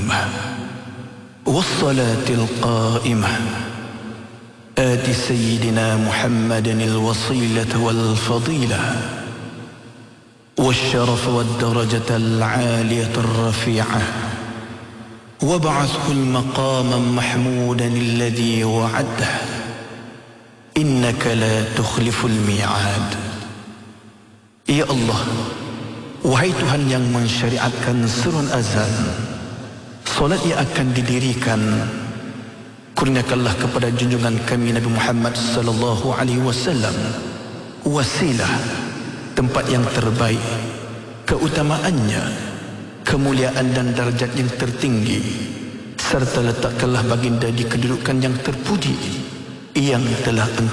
الدائمة والصلاة القائمة آت سيدنا محمد الوصيلة والفضيلة والشرف والدرجة العالية الرفيعة وابعثه المقام محمودا الذي وعده إنك لا تخلف الميعاد. Ya Allah, wahai Tuhan yang mensyariatkan serun azan, solat yang akan didirikan, kurniakanlah kepada junjungan kami Nabi Muhammad sallallahu alaihi wasallam wasilah, tempat yang terbaik, keutamaannya, kemuliaan dan darjat yang tertinggi, serta letakkanlah baginda di kedudukan yang terpuji yang telah